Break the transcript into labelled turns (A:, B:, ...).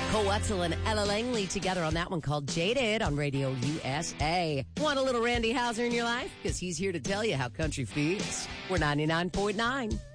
A: Cole Wetzel and Ella Langley together on that one called Jaded on Radio USA. Want a little Randy Houser in your life? Because he's here to tell you how country feels. We're 99.9.